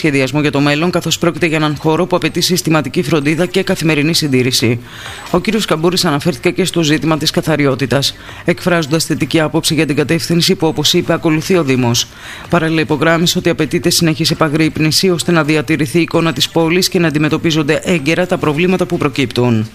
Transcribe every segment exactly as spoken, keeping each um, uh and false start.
σχεδιασμό για το μέλλον, καθώς πρόκειται για έναν χώρο που απαιτεί συστηματική φροντίδα και καθημερινή συντήρηση. Ο κ. Καμπούρης αναφέρθηκε και στο ζήτημα της καθαριότητας, εκφράζοντας θετική άποψη για την κατεύθυνση που, όπως είπε, ακολουθεί ο Δήμος. Παράλληλα, υπογράμμισε ότι απαιτείται συνεχής επαγρύπνηση ώστε να διατηρηθεί η εικόνα της πόλης και να αντιμετωπίζονται έγκαιρα τα προβλήματα που προκύπτουν.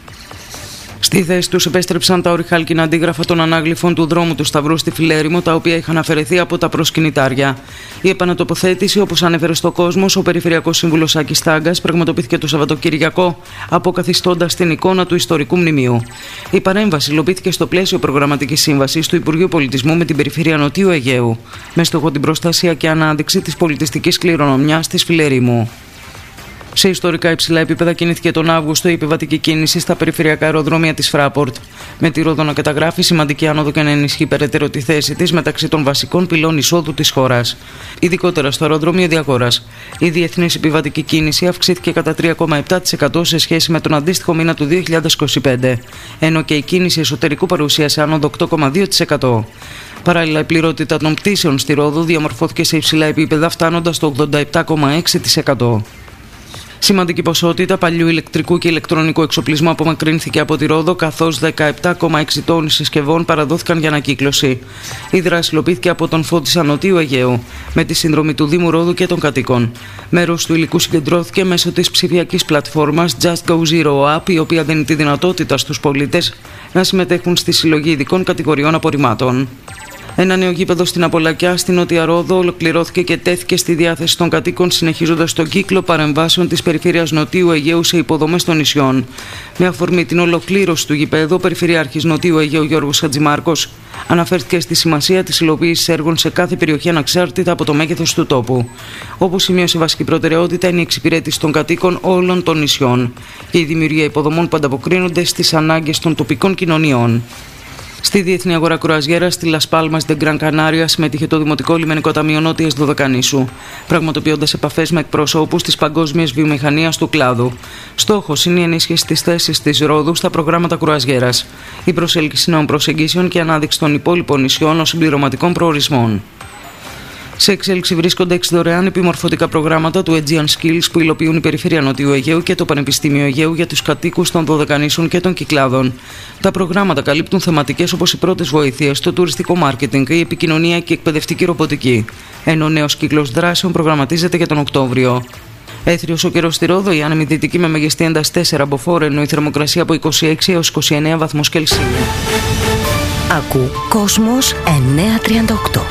Στη θέση τους επέστρεψαν τα ορυχάλκινα αντίγραφα των ανάγλυφων του δρόμου του Σταυρού στη Φιλέρημο, τα οποία είχαν αφαιρεθεί από τα προσκυνητάρια. Η επανατοποθέτηση, όπως ανέφερε στο Κόσμος, ο Περιφερειακός Σύμβουλος Άκης Στάγκας, πραγματοποιήθηκε το Σαββατοκυριακό, αποκαθιστώντας την εικόνα του ιστορικού μνημείου. Η παρέμβαση υλοποιήθηκε στο πλαίσιο προγραμματικής σύμβασης του Υπουργείου Πολιτισμού με την Περιφέρεια Νοτιού Αιγαίου, με στόχο την προστασία και ανάδειξη της πολιτιστικής κληρονομιάς της Φιλερήμου. Σε ιστορικά υψηλά επίπεδα κινήθηκε τον Αύγουστο η επιβατική κίνηση στα περιφερειακά αεροδρόμια της Fraport, με τη Ρόδο να καταγράφει σημαντική άνοδο και να ενισχύει περαιτέρω τη θέση της μεταξύ των βασικών πυλών εισόδου της χώρας. Ειδικότερα στο αεροδρόμιο Διαγόρας, η διεθνής επιβατική κίνηση αυξήθηκε κατά τρία κόμμα επτά τοις εκατό σε σχέση με τον αντίστοιχο μήνα του δύο χιλιάδες είκοσι πέντε, ενώ και η κίνηση εσωτερικού παρουσίασε άνοδο οκτώ κόμμα δύο τοις εκατό. Παράλληλα, η πληρότητα των πτήσεων στη Ρόδο διαμορφώθηκε σε υψηλά επίπεδα, φτάνοντας στο ογδόντα επτά κόμμα έξι τοις εκατό. Σημαντική ποσότητα παλιού ηλεκτρικού και ηλεκτρονικού εξοπλισμού απομακρύνθηκε από τη Ρόδο, καθώς δεκαεπτά κόμμα έξι τόνοι συσκευών παραδόθηκαν για ανακύκλωση. Η δράση υλοποιήθηκε από τον Φώτισσα Νοτιού Αιγαίου, με τη συνδρομή του Δήμου Ρόδου και των κατοίκων. Μέρος του υλικού συγκεντρώθηκε μέσω της ψηφιακής πλατφόρμας Just Go Zero App, η οποία δίνει τη δυνατότητα στους πολίτες να συμμετέχουν στη συλλογή ειδικών κατηγοριών απορριμμάτων. Ένα νέο γήπεδο στην Απολακιά, στην Νότια Ρόδο, ολοκληρώθηκε και τέθηκε στη διάθεση των κατοίκων, συνεχίζοντας τον κύκλο παρεμβάσεων της Περιφέρειας Νοτιού Αιγαίου σε υποδομές των νησιών. Με αφορμή την ολοκλήρωση του γηπέδου, ο Περιφερειάρχης Νοτιού Αιγαίου Γιώργος Χατζημάρκος αναφέρθηκε στη σημασία της υλοποίησης έργων σε κάθε περιοχή αναξάρτητα από το μέγεθος του τόπου. Όπως σημείωσε, βασική προτεραιότητα είναι η εξυπηρέτηση των κατοίκων όλων των νησιών και η δημιουργία υποδομών που ανταποκρίνονται στις ανάγκες των τοπικών κοινωνιών. Στη Διεθνή Αγορά Κρουαζιέρας στη Las Palmas de Gran Canaria συμμετείχε το Δημοτικό Λιμενικό Ταμείο Νότιας Δωδεκανήσου, πραγματοποιώντας επαφές με εκπροσώπους της παγκόσμιας βιομηχανίας του κλάδου. Στόχος είναι η ενίσχυση της θέσης της Ρόδου στα προγράμματα κρουαζιέρας, η προσέλκυση νέων προσεγγίσεων και η ανάδειξη των υπόλοιπων νησιών ως συμπληρωματικών προορισμών. Σε εξέλιξη βρίσκονται έξι δωρεάν επιμορφωτικά προγράμματα του Aegean Skills που υλοποιούν η Περιφέρεια Νοτιού Αιγαίου και το Πανεπιστήμιο Αιγαίου για τους κατοίκους των Δωδεκανήσων και των Κυκλάδων. Τα προγράμματα καλύπτουν θεματικές όπως οι πρώτες βοήθειες, το τουριστικό μάρκετινγκ, η επικοινωνία και η εκπαιδευτική ρομποτική, ενώ ο νέος κύκλος δράσεων προγραμματίζεται για τον Οκτώβριο. Έθριος ο καιρός στη Ρόδο, η άνεμη δυτική με μεγιστή ένταση τέσσερα μποφόρ, ενώ η θερμοκρασία από είκοσι έξι έως είκοσι εννέα βαθμούς Κελσίου. Ακού Κόσμος εννιακόσια τριάντα οκτώ.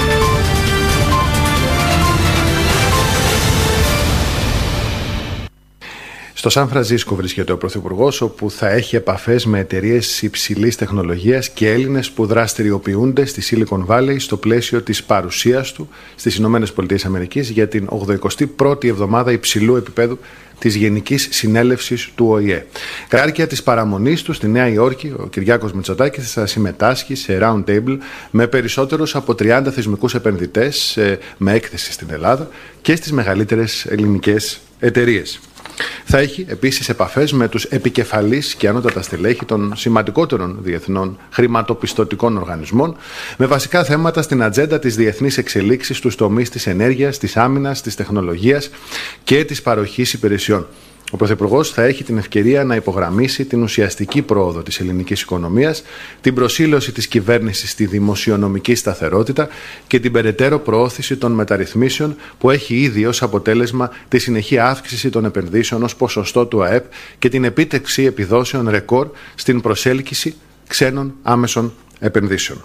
Στο Σαν Φρανσίσκο βρίσκεται ο Πρωθυπουργός, όπου θα έχει επαφές με εταιρείες υψηλής τεχνολογίας και Έλληνες που δραστηριοποιούνται στη Silicon Valley στο πλαίσιο της παρουσίας του στις Ηνωμένες Πολιτείες Αμερικής για την ογδοηκοστή πρώτη εβδομάδα υψηλού επίπεδου της Γενικής Συνέλευσης του Ο Η Ε. Κατά διάρκεια της παραμονής του στη Νέα Υόρκη, ο Κυριάκος Μητσοτάκης θα συμμετάσχει σε round table με περισσότερους από τριάντα θεσμικούς επενδυτές με έκθεση στην Ελλάδα και στις μεγαλύτερες ελληνικές εταιρείες. Θα έχει επίσης επαφές με τους επικεφαλείς και ανώτατα στελέχη των σημαντικότερων διεθνών χρηματοπιστωτικών οργανισμών, με βασικά θέματα στην ατζέντα της διεθνής εξελίξης στους τομείς της ενέργειας, της άμυνας, της τεχνολογίας και της παροχής υπηρεσιών. Ο Πρωθυπουργός θα έχει την ευκαιρία να υπογραμμίσει την ουσιαστική πρόοδο της ελληνικής οικονομίας, την προσήλωση της κυβέρνησης στη δημοσιονομική σταθερότητα και την περαιτέρω προώθηση των μεταρρυθμίσεων που έχει ήδη ως αποτέλεσμα τη συνεχή αύξηση των επενδύσεων ως ποσοστό του ΑΕΠ και την επίτευξη επιδόσεων ρεκόρ στην προσέλκυση ξένων άμεσων επενδύσεων.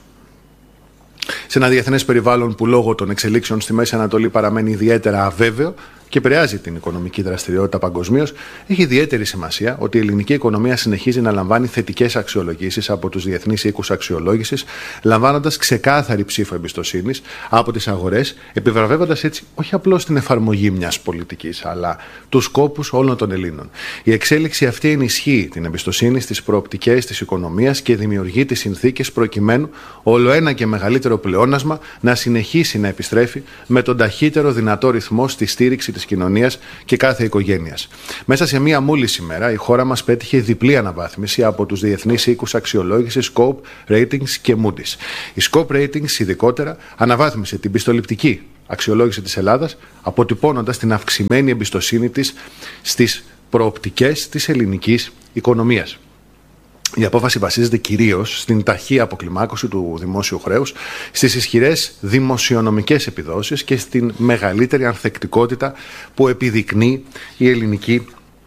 Σε ένα διεθνές περιβάλλον που λόγω των εξελίξεων στη Μέση Ανατολή παραμένει ιδιαίτερα αβέβαιο και επηρεάζει την οικονομική δραστηριότητα παγκοσμίως, έχει ιδιαίτερη σημασία ότι η ελληνική οικονομία συνεχίζει να λαμβάνει θετικές αξιολογήσεις από τους διεθνείς οίκους αξιολόγησης, λαμβάνοντας ξεκάθαρη ψήφο εμπιστοσύνης από τις αγορές, επιβραβεύοντας έτσι όχι απλώς την εφαρμογή μιας πολιτικής, αλλά τους σκόπους όλων των Ελλήνων. Η εξέλιξη αυτή ενισχύει την εμπιστοσύνη στις προοπτικές της οικονομίας και δημιουργεί τις συνθήκες προκειμένου όλο ένα και μεγαλύτερο πλεόνασμα να συνεχίσει να επιστρέφει με τον ταχύτερο δυνατό ρυθμό στη στήριξη της κοινωνίας και κάθε οικογένειας. Μέσα σε μία μόλις ημέρα, η χώρα μας πέτυχε διπλή αναβάθμιση από τους διεθνείς οίκους αξιολόγησης Scope Ratings και Moody's. Η Scope Ratings, ειδικότερα, αναβάθμισε την πιστοληπτική αξιολόγηση της Ελλάδας, αποτυπώνοντας την αυξημένη εμπιστοσύνη της στις προοπτικές της ελληνικής οικονομίας. Η απόφαση βασίζεται κυρίως στην ταχεία αποκλιμάκωση του δημόσιου χρέους, στις ισχυρές δημοσιονομικές επιδόσεις και στην μεγαλύτερη ανθεκτικότητα που επιδεικνύει η ελληνική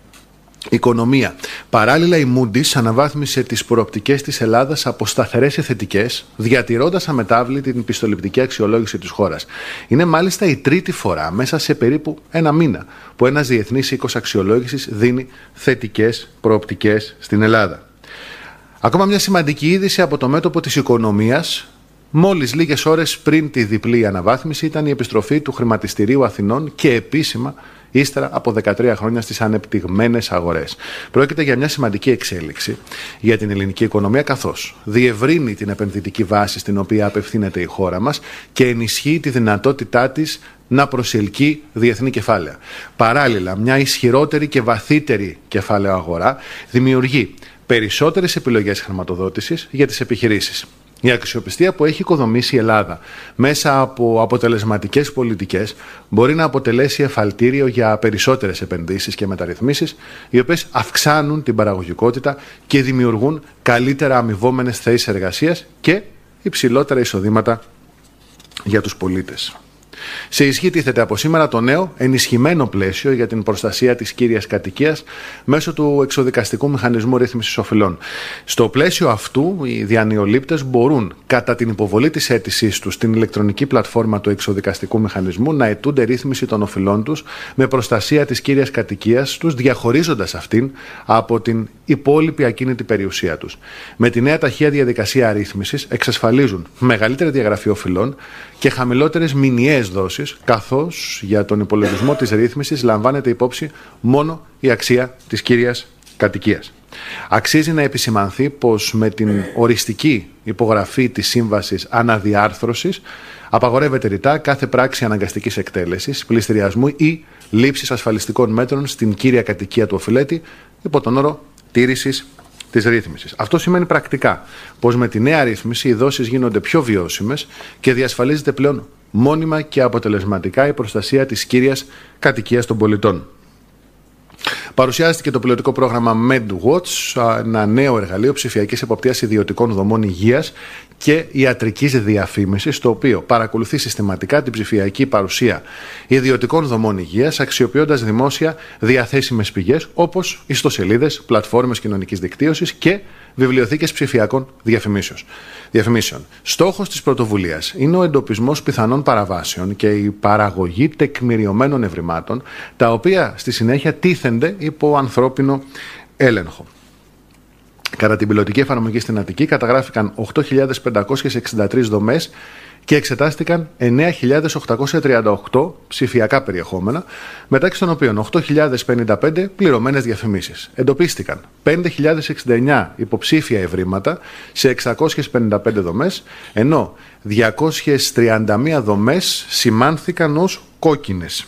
οικονομία. Παράλληλα, η Moody's αναβάθμισε τις προοπτικές της Ελλάδας από σταθερές σε θετικές, διατηρώντας αμετάβλητη την πιστοληπτική αξιολόγηση της χώρας. Είναι μάλιστα η τρίτη φορά μέσα σε περίπου ένα μήνα που ένας διεθνής οίκος αξιολόγησης δίνει θετικές προοπτικές στην Ελλάδα. Ακόμα μια σημαντική είδηση από το μέτωπο της οικονομίας. Μόλις λίγες ώρες πριν τη διπλή αναβάθμιση ήταν η επιστροφή του χρηματιστηρίου Αθηνών και επίσημα ύστερα από δεκατρία χρόνια στις ανεπτυγμένες αγορές. Πρόκειται για μια σημαντική εξέλιξη για την ελληνική οικονομία, καθώς διευρύνει την επενδυτική βάση στην οποία απευθύνεται η χώρα μας και ενισχύει τη δυνατότητά της να προσελκύει διεθνή κεφάλαια. Παράλληλα, μια ισχυρότερη και βαθύτερη κεφάλαιο αγορά δημιουργεί περισσότερες επιλογές χρηματοδότησης για τις επιχειρήσεις. Η αξιοπιστία που έχει οικοδομήσει η Ελλάδα μέσα από αποτελεσματικές πολιτικές μπορεί να αποτελέσει εφαλτήριο για περισσότερες επενδύσεις και μεταρρυθμίσεις, οι οποίες αυξάνουν την παραγωγικότητα και δημιουργούν καλύτερα αμοιβόμενες θέσεις εργασίας και υψηλότερα εισοδήματα για τους πολίτες. Σε ισχύ τίθεται από σήμερα το νέο ενισχυμένο πλαίσιο για την προστασία της κύριας κατοικίας μέσω του εξοδικαστικού μηχανισμού ρύθμισης οφειλών. Στο πλαίσιο αυτού, οι διανοιολήπτες μπορούν κατά την υποβολή της αίτησής τους στην ηλεκτρονική πλατφόρμα του εξοδικαστικού μηχανισμού να αιτούνται ρύθμιση των οφειλών τους με προστασία της κύριας κατοικίας τους, διαχωρίζοντας αυτήν από την υπόλοιπη ακίνητη περιουσία τους. Με τη νέα ταχεία διαδικασία αρρύθμισης εξασφαλίζουν μεγαλύτερη διαγραφή οφειλών και χαμηλότερες μηνιαίες δόσεις, καθώς για τον υπολογισμό της ρύθμισης λαμβάνεται υπόψη μόνο η αξία της κύριας κατοικίας. Αξίζει να επισημανθεί πως με την οριστική υπογραφή της σύμβασης αναδιάρθρωσης απαγορεύεται ρητά κάθε πράξη αναγκαστικής εκτέλεσης, πληστηριασμού ή λήψης ασφαλιστικών μέτρων στην κύρια κατοικία του οφειλέτη υπό τον όρο τήρησης της ρύθμισης. Αυτό σημαίνει πρακτικά πως με τη νέα ρύθμιση οι δόσεις γίνονται πιο βιώσιμες και διασφαλίζεται πλέον μόνιμα και αποτελεσματικά η προστασία της κύριας κατοικίας των πολιτών. Παρουσιάστηκε το πιλωτικό πρόγραμμα MedWatch, ένα νέο εργαλείο ψηφιακής εποπτείας ιδιωτικών δομών υγείας και ιατρικής διαφήμισης, το οποίο παρακολουθεί συστηματικά την ψηφιακή παρουσία ιδιωτικών δομών υγείας, αξιοποιώντας δημόσια διαθέσιμες πηγές όπως ιστοσελίδες, πλατφόρμες κοινωνικής δικτύωσης και βιβλιοθήκες ψηφιακών διαφημίσεων. Στόχος της πρωτοβουλίας είναι ο εντοπισμός πιθανών παραβάσεων και η παραγωγή τεκμηριωμένων ευρημάτων, τα οποία στη συνέχεια τίθενται υπό ανθρώπινο έλεγχο. Κατά την πιλωτική εφαρμογή στην Αττική καταγράφηκαν οκτώ χιλιάδες πεντακόσιες εξήντα τρεις δομές και εξετάστηκαν εννέα χιλιάδες οκτακόσια τριάντα οκτώ ψηφιακά περιεχόμενα, μεταξύ των οποίων οκτώ χιλιάδες πενήντα πέντε πληρωμένες διαφημίσεις. Εντοπίστηκαν πέντε χιλιάδες εξήντα εννέα υποψήφια ευρήματα σε εξακόσιες πενήντα πέντε δομές, ενώ διακόσιες τριάντα μία δομές σημάνθηκαν ως κόκκινες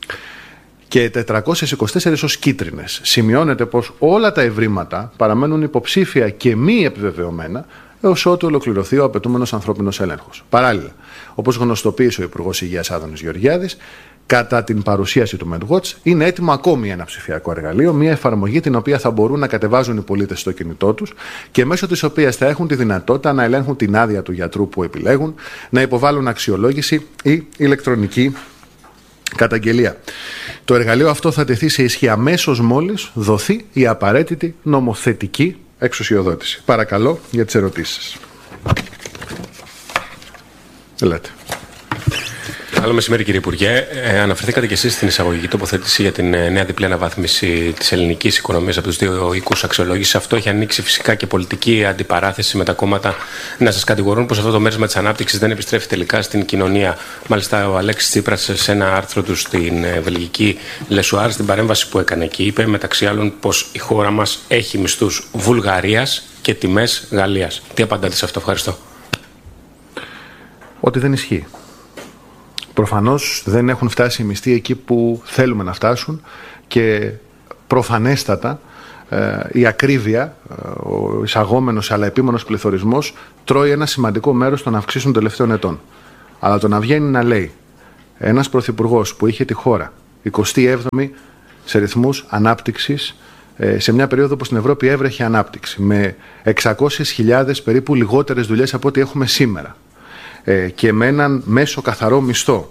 και τετρακόσιες είκοσι τέσσερις ως κίτρινες. Σημειώνεται πως όλα τα ευρήματα παραμένουν υποψήφια και μη επιβεβαιωμένα έως ότου ολοκληρωθεί ο απαιτούμενος ανθρώπινος έλεγχος. Παράλληλα, όπως γνωστοποίησε ο Υπουργός Υγείας Άδωνης Γεωργιάδης, κατά την παρουσίαση του MedWatch είναι έτοιμο ακόμη ένα ψηφιακό εργαλείο, μια εφαρμογή την οποία θα μπορούν να κατεβάζουν οι πολίτες στο κινητό τους και μέσω της οποίας θα έχουν τη δυνατότητα να ελέγχουν την άδεια του γιατρού που επιλέγουν, να υποβάλουν αξιολόγηση ή ηλεκτρονική καταγγελία. Το εργαλείο αυτό θα τεθεί σε ισχύ αμέσως μόλις δοθεί η απαραίτητη νομοθετική εξουσιοδότηση. Παρακαλώ για τις ερωτήσεις σας. Ελάτε. Καλό μεσημέρι, κύριε Υπουργέ. Ε, αναφερθήκατε και εσείς στην εισαγωγική τοποθέτηση για την ε, νέα διπλή αναβάθμιση της ελληνικής οικονομίας από τους δύο οίκους αξιολόγησης. Αυτό έχει ανοίξει φυσικά και πολιτική αντιπαράθεση με τα κόμματα να σας κατηγορούν πως αυτό το μέρισμα της ανάπτυξης δεν επιστρέφει τελικά στην κοινωνία. Μάλιστα, ο Αλέξης Τσίπρας σε ένα άρθρο του στην ε, βελγική Λεσουάρ, στην παρέμβαση που έκανε εκεί, είπε μεταξύ άλλων πως η χώρα μας έχει μισθούς Βουλγαρίας και τιμές Γαλλίας. Τι απαντάτε σε αυτό? Ευχαριστώ. Ότι δεν ισχύει. Προφανώς δεν έχουν φτάσει οι μισθοί εκεί που θέλουμε να φτάσουν και προφανέστατα ε, η ακρίβεια, ε, ο εισαγόμενος αλλά επίμονος πληθωρισμός τρώει ένα σημαντικό μέρος των αυξήσεων των τελευταίων ετών. Αλλά το να βγαίνει να λέει ένας πρωθυπουργός που είχε τη χώρα εικοστή έβδομη σε ρυθμούς ανάπτυξης, σε μια περίοδο που στην Ευρώπη έβρεχε ανάπτυξη, με εξακόσιες χιλιάδες περίπου λιγότερες δουλειές από ό,τι έχουμε σήμερα, και με έναν μέσο καθαρό μισθό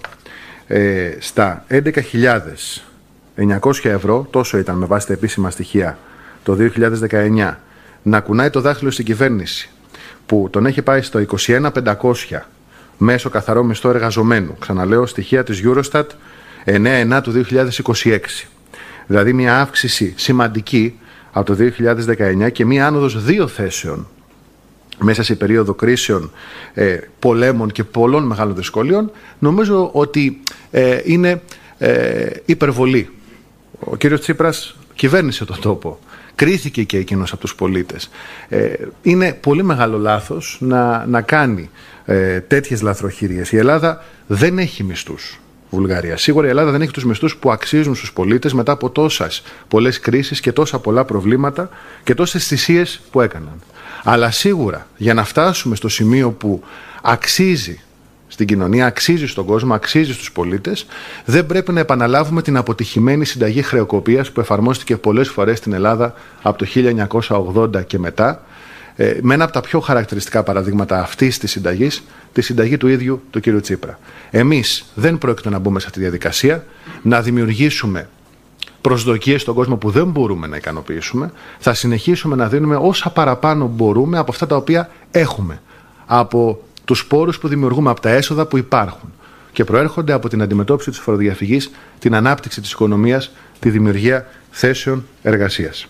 στα έντεκα χιλιάδες εννιακόσια ευρώ, τόσο ήταν με βάση τα επίσημα στοιχεία το δύο χιλιάδες δεκαεννιά, να κουνάει το δάχτυλο στην κυβέρνηση που τον έχει πάει στο είκοσι ένα χιλιάδες πεντακόσια μέσο καθαρό μισθό εργαζομένου. Ξαναλέω, στοιχεία της Eurostat εννέα εννέα του δύο χιλιάδες είκοσι έξι. Δηλαδή μια αύξηση σημαντική από το δύο χιλιάδες δεκαεννιά και μια άνοδος δύο θέσεων μέσα σε περίοδο κρίσεων, ε, πολέμων και πολλών μεγάλων δυσκολίων. Νομίζω ότι ε, είναι ε, υπερβολή. Ο κύριος Τσίπρας κυβέρνησε τον τόπο. Κρίθηκε και εκείνος από τους πολίτες. Ε, είναι πολύ μεγάλο λάθος να, να κάνει ε, τέτοιες λαθροχειρίες. Η Ελλάδα δεν έχει μισθούς. Βουλγαρία. Σίγουρα η Ελλάδα δεν έχει τους μισθούς που αξίζουν στους πολίτες μετά από τόσες πολλές κρίσεις και τόσα πολλά προβλήματα και τόσες θυσίες που έκαναν. Αλλά σίγουρα για να φτάσουμε στο σημείο που αξίζει στην κοινωνία, αξίζει στον κόσμο, αξίζει στους πολίτες, δεν πρέπει να επαναλάβουμε την αποτυχημένη συνταγή χρεοκοπίας που εφαρμόστηκε πολλές φορές στην Ελλάδα από το χίλια εννιακόσια ογδόντα και μετά, με ένα από τα πιο χαρακτηριστικά παραδείγματα αυτής της συνταγής, τη συνταγή του ίδιου του κ. Τσίπρα. Εμείς δεν πρόκειται να μπούμε σε αυτή τη διαδικασία, να δημιουργήσουμε προσδοκίες στον κόσμο που δεν μπορούμε να ικανοποιήσουμε. Θα συνεχίσουμε να δίνουμε όσα παραπάνω μπορούμε από αυτά τα οποία έχουμε, από τους πόρους που δημιουργούμε, από τα έσοδα που υπάρχουν και προέρχονται από την αντιμετώπιση της φοροδιαφυγής, την ανάπτυξη της οικονομίας, τη δημιουργία θέσεων εργασίας.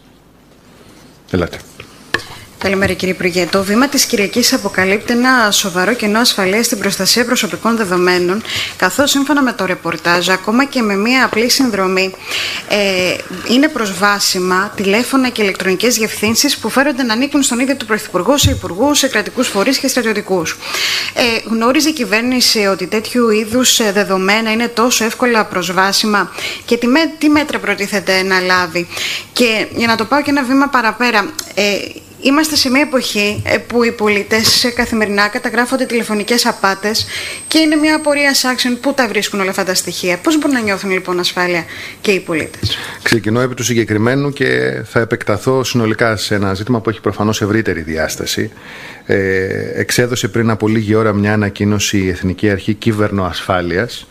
Ελάτε. Καλημέρα κύριε Υπουργέ. Το βήμα της Κυριακής αποκαλύπτει ένα σοβαρό κενό ασφαλείας στην προστασία προσωπικών δεδομένων, καθώς σύμφωνα με το ρεπορτάζ, ακόμα και με μία απλή συνδρομή, ε, είναι προσβάσιμα τηλέφωνα και ηλεκτρονικές διευθύνσεις που φέρονται να ανήκουν στον ίδιο του Πρωθυπουργού, σε υπουργούς, σε κρατικούς φορείς και στρατιωτικούς. Ε, γνώριζε η κυβέρνηση ότι τέτοιου είδους δεδομένα είναι τόσο εύκολα προσβάσιμα και τι, με, τι μέτρα προτίθεται να λάβει? Και για να το πάω και ένα βήμα παραπέρα, ε, είμαστε σε μια εποχή που οι πολίτες καθημερινά καταγράφονται τηλεφωνικές απάτες και είναι μια απορία άξιων πού τα βρίσκουν όλα αυτά τα στοιχεία. Πώς μπορούν να νιώθουν λοιπόν ασφάλεια και οι πολίτες? Ξεκινώ επί του συγκεκριμένου και θα επεκταθώ συνολικά σε ένα ζήτημα που έχει προφανώς ευρύτερη διάσταση. Ε, εξέδωσε πριν από λίγη ώρα μια ανακοίνωση η Εθνική Αρχή Κυβερνοασφάλειας,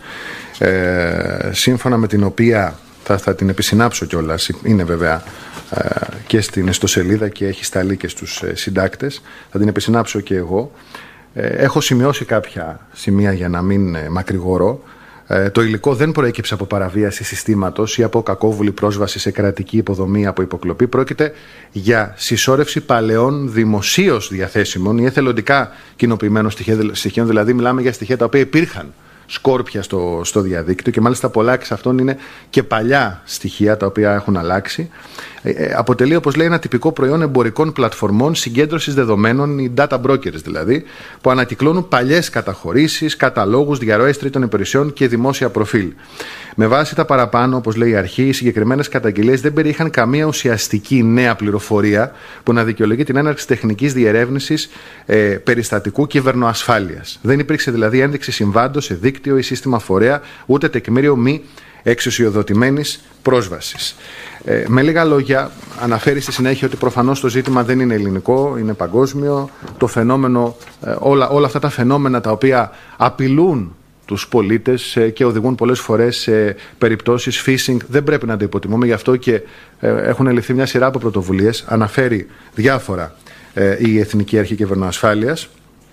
ε, σύμφωνα με την οποία θα, θα την επισυνάψω κιόλας, είναι βέβαια και στην ιστοσελίδα και έχει σταλεί και στους συντάκτες, θα την επισυνάψω και εγώ. Έχω σημειώσει κάποια σημεία για να μην μακρηγορώ. Το υλικό δεν προέκυψε από παραβίαση συστήματος ή από κακόβουλη πρόσβαση σε κρατική υποδομή από υποκλοπή. Πρόκειται για συσσόρευση παλαιών δημοσίως διαθέσιμων ή εθελοντικά κοινοποιημένων στοιχείων, δηλαδή μιλάμε για στοιχεία τα οποία υπήρχαν σκόρπια στο, στο διαδίκτυο και μάλιστα πολλά εξ αυτών είναι και παλιά στοιχεία τα οποία έχουν αλλάξει. Ε, αποτελεί, όπως λέει, ένα τυπικό προϊόν εμπορικών πλατφορμών συγκέντρωσης δεδομένων, οι data brokers δηλαδή, που ανακυκλώνουν παλιές καταχωρήσεις, καταλόγους, διαρροές τρίτων υπηρεσιών και δημόσια προφίλ. Με βάση τα παραπάνω, όπως λέει η αρχή, οι συγκεκριμένες καταγγελίες δεν περιείχαν καμία ουσιαστική νέα πληροφορία που να δικαιολογεί την έναρξη τεχνικής διερεύνησης ε, περιστατικού κυβερνοασφάλειας. Δεν υπήρξε δηλαδή ένδειξη συμβάντος σε δίκτυο ή σύστημα φορέα, ούτε τεκμήριο μη εξουσιοδοτημένης πρόσβασης. Ε, με λίγα λόγια, αναφέρει στη συνέχεια ότι προφανώς το ζήτημα δεν είναι ελληνικό, είναι παγκόσμιο. Το φαινόμενο, ε, όλα, όλα αυτά τα φαινόμενα τα οποία απειλούν τους πολίτες ε, και οδηγούν πολλές φορές σε περιπτώσεις phishing δεν πρέπει να το υποτιμούμε. Γι' αυτό και ε, έχουν ληφθεί μια σειρά από πρωτοβουλίες. Αναφέρει διάφορα ε, η Εθνική Αρχή Κυβερνοασφάλειας.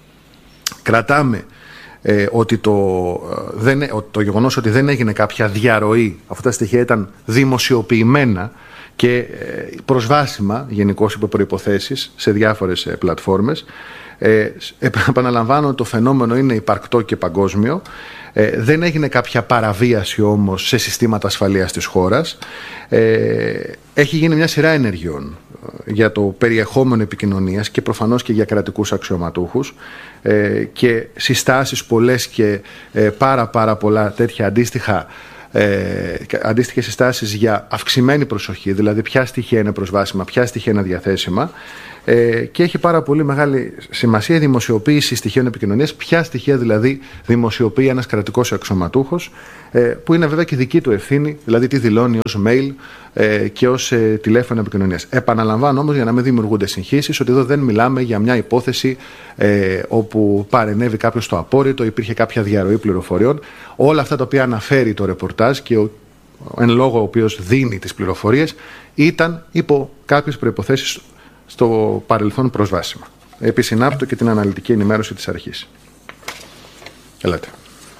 Κρατάμε Ε, ότι το, δεν, το γεγονός ότι δεν έγινε κάποια διαρροή, αυτά τα στοιχεία ήταν δημοσιοποιημένα και ε, προσβάσιμα γενικώς υπό προϋποθέσεις σε διάφορες ε, πλατφόρμες. Ε, επαναλαμβάνω, το φαινόμενο είναι υπαρκτό και παγκόσμιο. Ε, δεν έγινε κάποια παραβίαση όμως σε συστήματα ασφαλείας της χώρας. Ε, έχει γίνει μια σειρά ενεργειών για το περιεχόμενο επικοινωνίας και προφανώς και για κρατικούς αξιωματούχους ε, και συστάσεις πολλές και ε, πάρα πάρα πολλά τέτοια αντίστοιχα ε, αντίστοιχες συστάσεις για αυξημένη προσοχή, δηλαδή ποια στοιχεία είναι προσβάσιμα, ποια στοιχεία είναι διαθέσιμα, ε, και έχει πάρα πολύ μεγάλη σημασία η δημοσιοποίηση στοιχείων επικοινωνίας, ποια στοιχεία δηλαδή δημοσιοποιεί ένας κρατικός αξιωματούχος, ε, που είναι βέβαια και δική του ευθύνη, δηλαδή τι δηλώνει ως mail ε, και ως ε, τηλέφωνο επικοινωνίας. Επαναλαμβάνω όμως, για να μην δημιουργούνται συγχύσεις, ότι εδώ δεν μιλάμε για μια υπόθεση ε, όπου παρενέβη κάποιος στο απόρριτο, υπήρχε κάποια διαρροή πληροφοριών. Όλα αυτά τα οποία αναφέρει το ρεπορτάζ και ο εν λόγω ο οποίος δίνει τις πληροφορίες ήταν υπό κάποιες προϋποθέσεις στο παρελθόν προσβάσιμα. Επισυνάπτω και την αναλυτική ενημέρωση της αρχής. Ελάτε.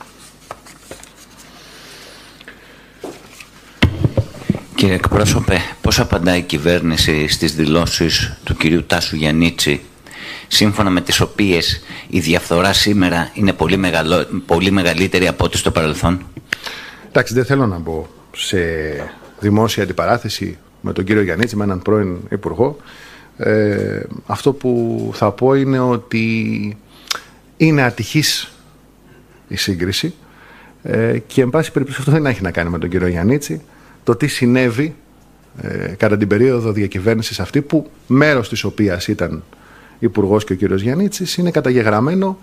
Κύριε εκπρόσωπε, πώς απαντάει η κυβέρνηση στις δηλώσεις του κυρίου Τάσου Γιαννίτση, σύμφωνα με τις οποίες η διαφθορά σήμερα είναι πολύ, μεγαλο... πολύ μεγαλύτερη από ό,τι στο παρελθόν? Εντάξει, δεν θέλω να μπω σε δημόσια αντιπαράθεση με τον κύριο Γιαννίτση, με έναν πρώην υπουργό. Ε, αυτό που θα πω είναι ότι είναι ατυχής η σύγκριση ε, και εν πάση περιπτώσει αυτό δεν έχει να κάνει με τον κύριο Γιαννίτση. Το τι συνέβη ε, κατά την περίοδο διακυβέρνησης αυτή, που μέρος της οποίας ήταν υπουργός και ο κύριος Γιαννίτσης, είναι καταγεγραμμένο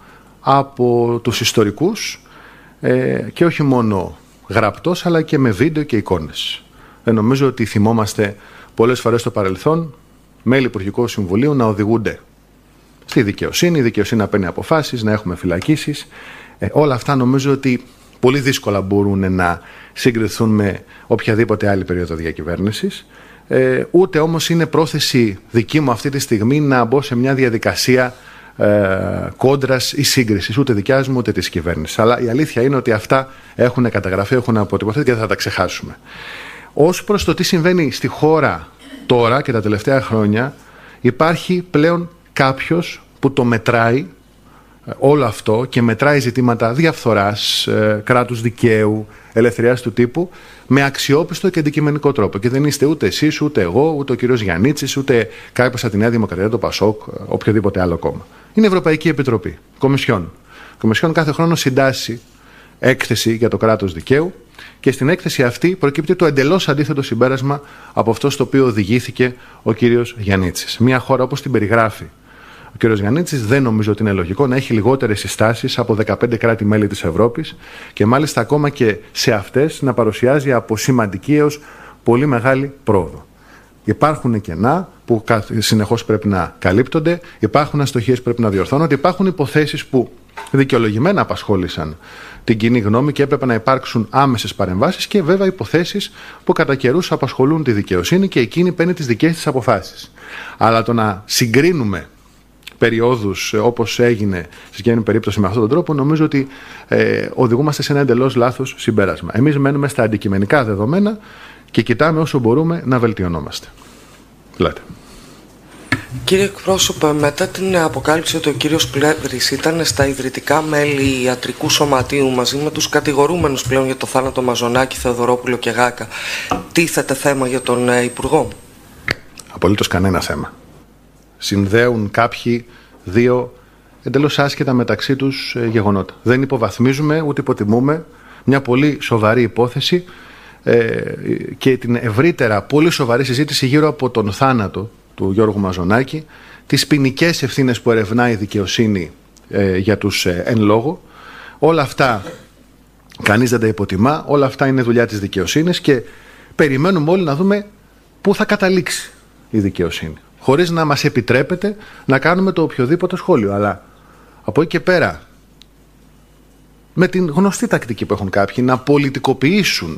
από τους ιστορικούς ε, και όχι μόνο γραπτός, αλλά και με βίντεο και εικόνες. Ε, νομίζω ότι θυμόμαστε πολλές φορές στο παρελθόν μέλη Υπουργικού Συμβουλίου να οδηγούνται στη δικαιοσύνη, η δικαιοσύνη να παίρνει αποφάσεις, να έχουμε φυλακίσεις. Ε, όλα αυτά νομίζω ότι πολύ δύσκολα μπορούν να συγκριθούν με οποιαδήποτε άλλη περίοδο διακυβέρνησης. Ε, ούτε όμως είναι πρόθεση δική μου αυτή τη στιγμή να μπω σε μια διαδικασία ε, κόντρας ή σύγκρισης, ούτε δικιάς μου ούτε της κυβέρνησης. Αλλά η αλήθεια είναι ότι αυτά έχουν καταγραφεί, έχουν αποτυπωθεί και δεν θα τα ξεχάσουμε. Ως προς το τι συμβαίνει στη χώρα τώρα και τα τελευταία χρόνια, υπάρχει πλέον κάποιος που το μετράει όλο αυτό και μετράει ζητήματα διαφθοράς, ε, κράτους δικαίου, ελευθερίας του τύπου με αξιόπιστο και αντικειμενικό τρόπο. Και δεν είστε ούτε εσείς, ούτε εγώ, ούτε ο κύριος Γιαννίτσης, ούτε κάποιος από τη Νέα Δημοκρατία, το Πασόκ, οποιοδήποτε άλλο κόμμα. Είναι η Ευρωπαϊκή Επιτροπή, Κομισιόν. Η Κομισιόν κάθε χρόνο συντάσσει έκθεση για το κράτος δικαίου και στην έκθεση αυτή προκύπτει το εντελώς αντίθετο συμπέρασμα από αυτό στο οποίο οδηγήθηκε ο κύριος Γιαννίτσης. Μια χώρα όπως την περιγράφει ο κύριος Γιαννίτσης, δεν νομίζω ότι είναι λογικό να έχει λιγότερες συστάσεις από δεκαπέντε κράτη-μέλη της Ευρώπης και μάλιστα ακόμα και σε αυτές να παρουσιάζει από σημαντική έως πολύ μεγάλη πρόοδο. Υπάρχουν κενά που συνεχώς πρέπει να καλύπτονται, υπάρχουν αστοχίες που πρέπει να διορθώνονται, υπάρχουν υποθέσεις που δικαιολογημένα απασχόλησαν την κοινή γνώμη και έπρεπε να υπάρξουν άμεσες παρεμβάσεις και βέβαια υποθέσεις που κατά καιρούς απασχολούν τη δικαιοσύνη και εκείνη παίρνει τις δικές της αποφάσεις. Αλλά το να συγκρίνουμε περιόδους όπως έγινε στη συγκεκριμένη περίπτωση με αυτόν τον τρόπο, νομίζω ότι ε, οδηγούμαστε σε ένα εντελώς λάθος συμπέρασμα. Εμείς μένουμε στα αντικειμενικά δεδομένα και κοιτάμε όσο μπορούμε να βελτιωνόμαστε. Λέτε. Κύριε εκπρόσωπε, μετά την αποκάλυψη ότι ο κύριος Πλεύρης ήταν στα ιδρυτικά μέλη ιατρικού σωματείου μαζί με τους κατηγορούμενους πλέον για το θάνατο Μαζονάκη, Θεοδωρόπουλο και Γάκα, τίθεται θέμα για τον ε, Υπουργό? Απολύτως κανένα θέμα. Συνδέουν κάποιοι δύο εντελώς άσχετα μεταξύ τους ε, γεγονότα. Δεν υποβαθμίζουμε ούτε υποτιμούμε μια πολύ σοβαρή υπόθεση ε, και την ευρύτερα πολύ σοβαρή συζήτηση γύρω από τον θάνατο του Γιώργου Μαζονάκη, τις ποινικές ευθύνες που ερευνάει η δικαιοσύνη ε, για τους ε, εν λόγω. Όλα αυτά κανείς δεν τα υποτιμά, όλα αυτά είναι δουλειά της δικαιοσύνης και περιμένουμε όλοι να δούμε πού θα καταλήξει η δικαιοσύνη, χωρίς να μας επιτρέπεται να κάνουμε το οποιοδήποτε σχόλιο. Αλλά από εκεί και πέρα, με την γνωστή τακτική που έχουν κάποιοι, να πολιτικοποιήσουν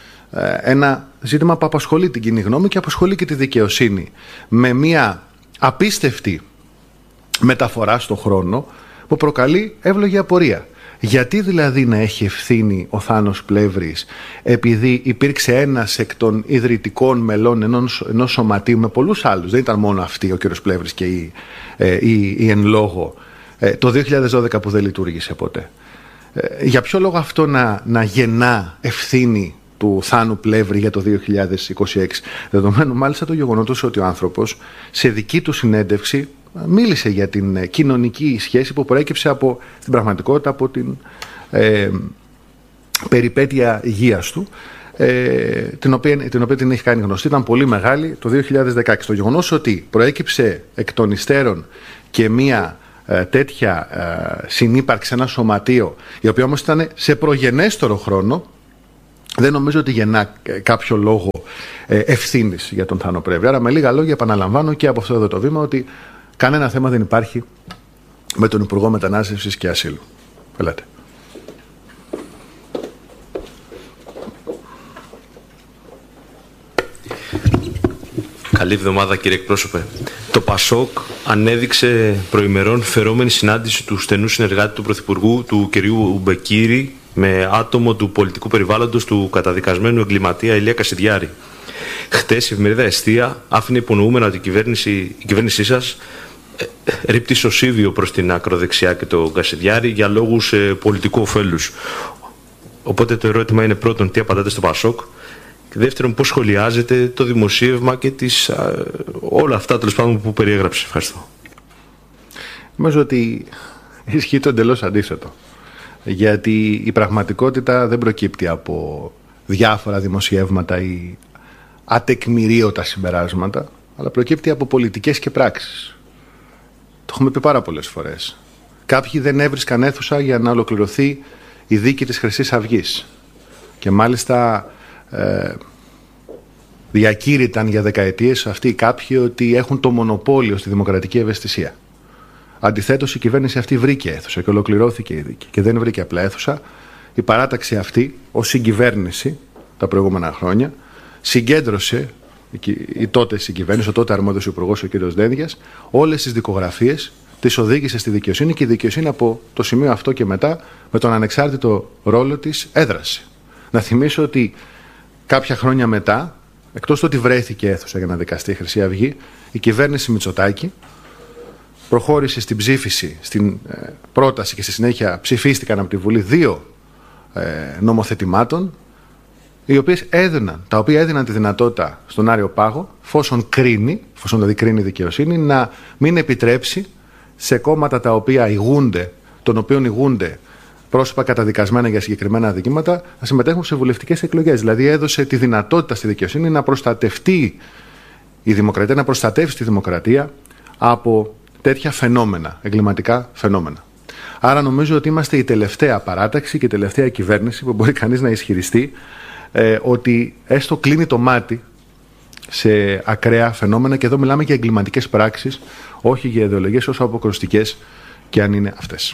ένα ζήτημα που απασχολεί την κοινή γνώμη και απασχολεί και τη δικαιοσύνη με μια απίστευτη μεταφορά στον χρόνο που προκαλεί εύλογη απορία. Γιατί δηλαδή να έχει ευθύνη ο Θάνος Πλεύρης επειδή υπήρξε ένας εκ των ιδρυτικών μελών ενός, ενός σωματείου με πολλούς άλλους, δεν ήταν μόνο αυτοί ο κύριος Πλεύρης και η, ε, η, η εν λόγω, ε, το δύο χιλιάδες δώδεκα που δεν λειτουργήσε ποτέ. Ε, για ποιο λόγο αυτό να, να γεννά ευθύνη του Θάνου Πλεύρη για το δύο χιλιάδες είκοσι έξι, δεδομένου μάλιστα το γεγονότος ότι ο άνθρωπος σε δική του συνέντευξη μίλησε για την κοινωνική σχέση που προέκυψε από, στην πραγματικότητα από την ε, περιπέτεια υγείας του, ε, την, οποία, την οποία την έχει κάνει γνωστή, ήταν πολύ μεγάλη το δύο χιλιάδες δεκαέξι. Το γεγονός ότι προέκυψε εκ των υστέρων και μία ε, τέτοια ε, συνύπαρξη, ένα σωματείο, η οποία όμως ήταν σε προγενέστερο χρόνο, δεν νομίζω ότι γεννά κάποιο λόγο ε, ευθύνης για τον Θάνο Πρέβρη. Άρα με λίγα λόγια επαναλαμβάνω και από αυτό εδώ το βήμα ότι κανένα θέμα δεν υπάρχει με τον Υπουργό Μετανάστευσης και Ασύλου. Ελάτε. Καλή εβδομάδα, κύριε εκπρόσωπε. Το ΠΑΣΟΚ ανέδειξε προημερών φερόμενη συνάντηση του στενού συνεργάτη του Πρωθυπουργού, του κυρίου Μπεκύρη, με άτομο του πολιτικού περιβάλλοντος του καταδικασμένου εγκληματία Ηλία Κασιδιάρη. Χτες η εφημερίδα Εστία άφηνε υπονοούμενα ότι η κυβέρνηση, η κυβέρνησή σας ε, ρίπτει σωσίβιο προς την ακροδεξιά και τον Κασιδιάρη για λόγους ε, πολιτικού ωφέλους. Οπότε το ερώτημα είναι πρώτον, τι απαντάτε στο ΠΑΣΟΚ, και δεύτερον, πώς σχολιάζετε το δημοσίευμα και τις, α, όλα αυτά τέλος πάντων που περιέγραψε. Ευχαριστώ. Νομίζω ότι ισχύει το εντελώς αντίθετο. Γιατί η πραγματικότητα δεν προκύπτει από διάφορα δημοσιεύματα ή ατεκμηρίωτα συμπεράσματα, αλλά προκύπτει από πολιτικές και πράξεις. Το έχουμε πει πάρα πολλές φορές. Κάποιοι δεν έβρισκαν αίθουσα για να ολοκληρωθεί η δίκη της Χρυσής Αυγής. Και μάλιστα ε, διακήρυταν για δεκαετίες αυτοί κάποιοι ότι έχουν το μονοπόλιο στη δημοκρατική ευαισθησία. Αντιθέτως, η κυβέρνηση αυτή βρήκε αίθουσα και ολοκληρώθηκε η δίκη. Και δεν βρήκε απλά αίθουσα. Η παράταξη αυτή, ως συγκυβέρνηση τα προηγούμενα χρόνια, συγκέντρωσε η τότε συγκυβέρνηση, ο τότε αρμόδιος υπουργός, ο κ. Δένδιας, όλες τις δικογραφίες, τις οδήγησε στη δικαιοσύνη και η δικαιοσύνη από το σημείο αυτό και μετά, με τον ανεξάρτητο ρόλο της, έδρασε. Να θυμίσω ότι κάποια χρόνια μετά, εκτός το ότι βρέθηκε αίθουσα για να δικαστεί η Χρυσή Αυγή, η κυβέρνηση Μητσοτάκη προχώρησε στην ψήφιση, στην ε, πρόταση και στη συνέχεια ψηφίστηκαν από τη Βουλή δύο ε, νομοθετημάτων, οι οποίες έδιναν, τα οποία έδιναν τη δυνατότητα στον Άριο Πάγο, εφόσον κρίνει, εφόσον δηλαδή κρίνει η δικαιοσύνη, να μην επιτρέψει σε κόμματα τα οποία ηγούνται, των οποίων ηγούνται πρόσωπα καταδικασμένα για συγκεκριμένα αδικήματα, να συμμετέχουν σε βουλευτικές εκλογές. Δηλαδή έδωσε τη δυνατότητα στη δικαιοσύνη να προστατευτεί η δημοκρατία, να προστατεύσει τη δημοκρατία από τέτοια φαινόμενα, εγκληματικά φαινόμενα. Άρα νομίζω ότι είμαστε η τελευταία παράταξη και η τελευταία κυβέρνηση που μπορεί κανείς να ισχυριστεί ε, ότι έστω κλείνει το μάτι σε ακραία φαινόμενα, και εδώ μιλάμε για εγκληματικές πράξεις, όχι για ιδεολογίες, όσο αποκρουστικές και αν είναι αυτές.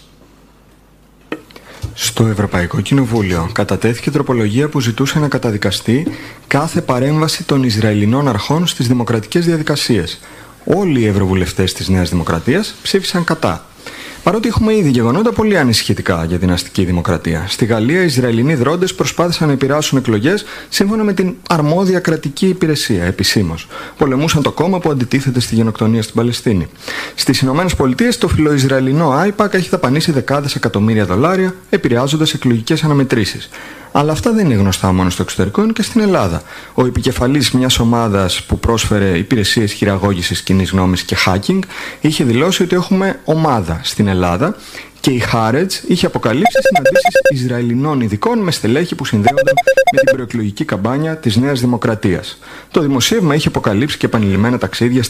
Στο Ευρωπαϊκό Κοινοβούλιο κατατέθηκε τροπολογία που ζητούσε να καταδικαστεί κάθε παρέμβαση των Ισραηλινών αρχών στις δημοκρατικές διαδικασίες. Όλοι οι ευρωβουλευτές της Νέας Δημοκρατίας ψήφισαν κατά. Παρότι έχουμε ήδη γεγονότα πολύ ανησυχητικά για την αστική δημοκρατία. Στη Γαλλία, οι Ισραηλινοί δρόντες προσπάθησαν να επηρεάσουν εκλογές σύμφωνα με την αρμόδια κρατική υπηρεσία, επισήμως. Πολεμούσαν το κόμμα που αντιτίθεται στη γενοκτονία στην Παλαιστίνη. Στις Ηνωμένες Πολιτείες, το φιλοϊσραηλινό άιπακ έχει δαπανίσει δεκάδες εκατομμύρια δολάρια, επηρεάζοντας εκλογικές αναμετρήσεις. Αλλά αυτά δεν είναι γνωστά μόνο στο εξωτερικό, είναι και στην Ελλάδα. Ο επικεφαλής μιας ομάδας που πρόσφερε υπηρεσίες χειραγώγησης κοινής γνώμης και hacking είχε δηλώσει ότι έχουμε ομάδα στην Ελλάδα, και η Χάρετς είχε αποκαλύψει συναντήσεις Ισραηλινών ειδικών με στελέχη που συνδέονταν με την προεκλογική καμπάνια της Νέας Δημοκρατίας. Το δημοσίευμα είχε αποκαλύψει και επανειλημμένα ταξίδια